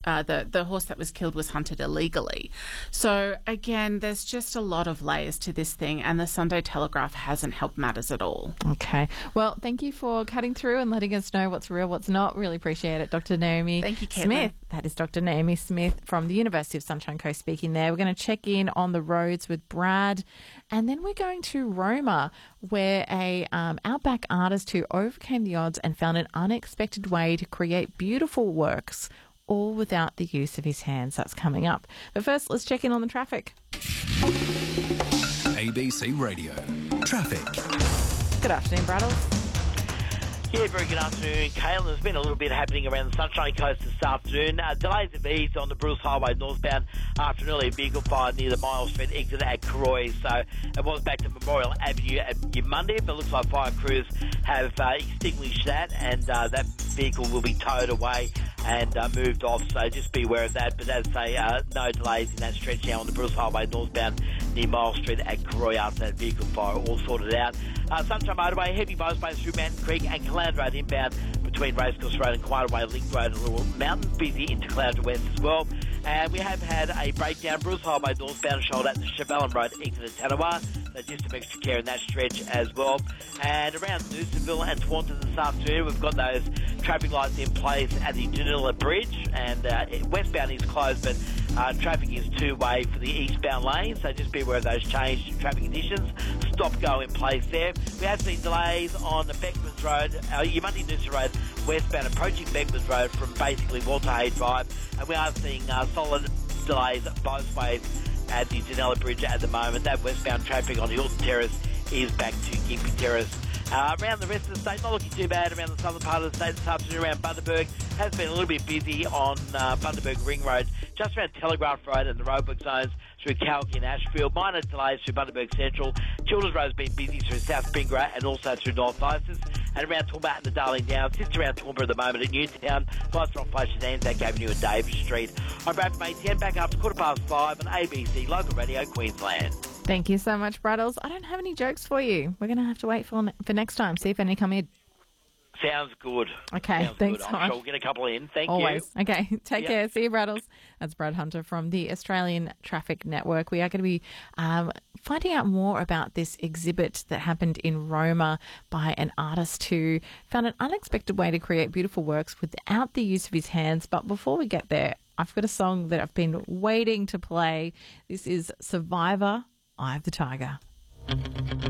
the horse that was killed was hunted illegally. So again, there's just a lot of layers to this thing, and the Sunday Telegraph hasn't helped matters at all. Okay. Well, thank you for cutting through and letting us know what's real, what's not. Really appreciate it, Dr. Naomi Thank you, Caitlin. Smith. That is Dr. Naomi Smith from the University of Sunshine Coast speaking there. We're going to check in on the roads with Brad, and then we're going to Roma, where a outback artist who overcame the odds and found an unexpected way to create beautiful works, all without the use of his hands. That's coming up. But first, let's check in on the traffic. ABC Radio. Traffic. Good afternoon, Braddles. Yeah, very good afternoon, Caitlin. There's been a little bit happening around the Sunshine Coast this afternoon. Delays have eased on the Bruce Highway northbound after an early vehicle fire near the Miles Street exit at Cooroy. So it was back to Memorial Avenue at Monday, but it looks like fire crews have extinguished that, and that vehicle will be towed away and moved off. So just be aware of that. But as I say, no delays in that stretch now on the Bruce Highway northbound near Miles Street at Cooroy after that vehicle fire all sorted out. Sunshine Motorway, heavy motorways through Mountain Creek and Caloundra Road inbound between Racecourse Road and Quietaway Link Road and Little Mountain. Busy into Caloundra West as well. And we have had a breakdown, Bruce Highway northbound shoulder at the Chevelin Road exit at Tanawa. So just some extra care in that stretch as well. And around Newsonville and Taunton this afternoon, we've got those traffic lights in place at the Danila Bridge. And westbound is closed, but traffic is two-way for the eastbound lane. So just be aware of those changed traffic conditions. Stop-go in place there. We have seen delays on the Beckmans Road, Yamundi Noosa Road, westbound approaching Beckmans Road from basically Walter Hay Drive. And we are seeing solid delays both ways at the Danila Bridge at the moment. That westbound traffic on Hilton Terrace is back to Gympie Terrace. Around the rest of the state, not looking too bad around the southern part of the state this afternoon. Around Bundaberg has been a little bit busy on Bundaberg Ring Road, just around Telegraph Road and the roadwork zones through Calgary and Ashfield. Minor delays through Bundaberg Central. Children's Road has been busy through South Spingra and also through North Isis. And around Toowoomba and the Darling Downs, just around Toowoomba at the moment at Newtown. Lights are on flashing Anzac Avenue and Davis Street. I'm Brad from ATN, back after 5:15 on ABC Local Radio Queensland. Thank you so much, Braddles. I don't have any jokes for you. We're going to have to wait for next time, see if any come in. Sounds good. Okay, Sounds thanks good. so I'm much. sure we'll get a couple in. Thank Always. you. Okay, take care. See you, Braddles. That's Brad Hunter from the Australian Traffic Network. We are going to be finding out more about this exhibit that happened in Roma by an artist who found an unexpected way to create beautiful works without the use of his hands. But before we get there, I've got a song that I've been waiting to play. This is Survivor, Eye of the Tiger.